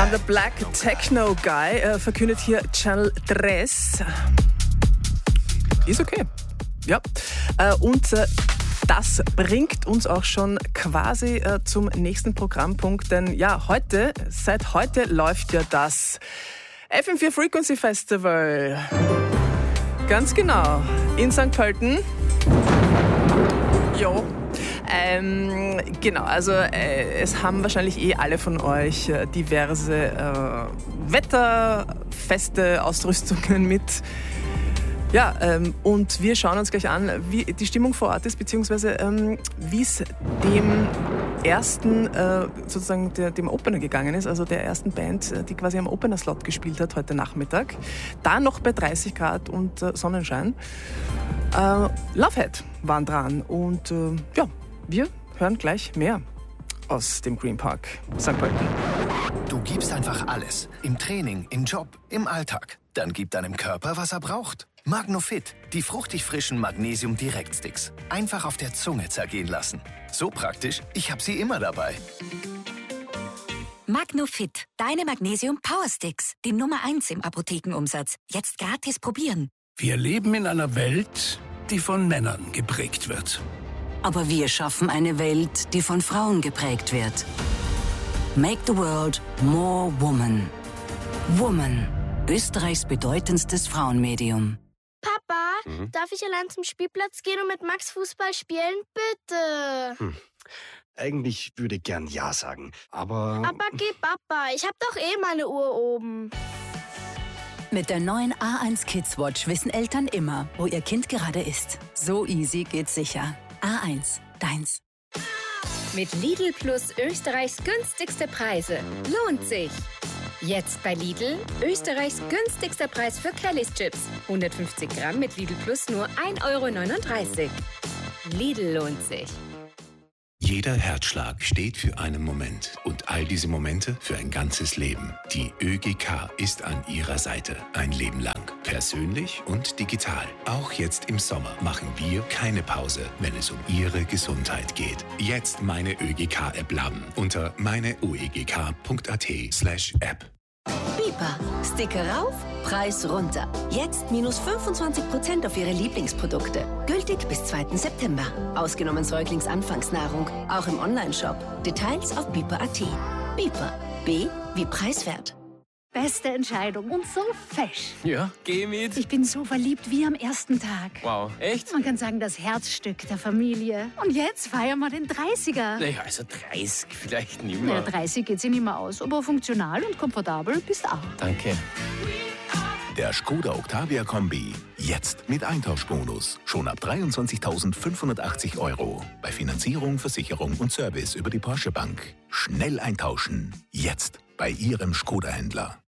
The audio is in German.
The Black Techno Guy verkündet hier Channel 3. Ist okay. Ja. Das bringt uns auch schon quasi zum nächsten Programmpunkt, denn ja, seit heute läuft ja das FM4 Frequency Festival. Ganz genau, in St. Pölten. Jo. Genau, also es haben wahrscheinlich alle von euch diverse wetterfeste Ausrüstungen mit. Ja, und wir schauen uns gleich an, wie die Stimmung vor Ort ist, beziehungsweise wie es dem ersten, sozusagen dem Opener gegangen ist, also der ersten Band, die quasi am Opener-Slot gespielt hat heute Nachmittag. Da noch bei 30 Grad und Sonnenschein. Lovehead waren dran und ja, wir hören gleich mehr aus dem Green Park St. Pölten. Du gibst einfach alles. Im Training, im Job, im Alltag. Dann gib deinem Körper, was er braucht. Magnofit, die fruchtig frischen Magnesium-Direktsticks. Einfach auf der Zunge zergehen lassen. So praktisch, ich habe sie immer dabei. Magnofit, deine Magnesium-Power-Sticks. Die Nummer 1 im Apothekenumsatz. Jetzt gratis probieren. Wir leben in einer Welt, die von Männern geprägt wird. Aber wir schaffen eine Welt, die von Frauen geprägt wird. Make the world more woman. Woman, Österreichs bedeutendstes Frauenmedium. Papa, darf ich allein zum Spielplatz gehen und mit Max Fußball spielen? Bitte. Eigentlich würde ich gern Ja sagen, aber... Aber geh, Papa, ich hab doch meine Uhr oben. Mit der neuen A1 Kids Watch wissen Eltern immer, wo ihr Kind gerade ist. So easy geht's sicher. A1, deins. Mit Lidl Plus Österreichs günstigste Preise. Lohnt sich. Jetzt bei Lidl Österreichs günstigster Preis für Kellys Chips. 150 Gramm mit Lidl Plus nur 1,39 €. Lidl lohnt sich. Jeder Herzschlag steht für einen Moment und all diese Momente für ein ganzes Leben. Die ÖGK ist an Ihrer Seite ein Leben lang. Persönlich und digital. Auch jetzt im Sommer machen wir keine Pause, wenn es um Ihre Gesundheit geht. Jetzt meine ÖGK-App laden unter meineoegk.at/App. Biper. Sticker rauf, Preis runter. Jetzt minus 25% auf Ihre Lieblingsprodukte. Gültig bis 2. September. Ausgenommen Säuglingsanfangsnahrung. Auch im Onlineshop. Details auf biper.at. Biper. B wie preiswert. Beste Entscheidung und so fesch. Ja, geh mit. Ich bin so verliebt wie am ersten Tag. Wow, echt? Man kann sagen, das Herzstück der Familie. Und jetzt feiern wir den 30er. Naja, also 30 vielleicht nicht Ja, mehr. 30 geht sich nicht mehr aus, aber funktional und komfortabel bist auch. Danke. Der Skoda Octavia Kombi. Jetzt mit Eintauschbonus. Schon ab 23.580 €. Bei Finanzierung, Versicherung und Service über die Porsche Bank. Schnell eintauschen. Jetzt bei Ihrem Skoda-Händler.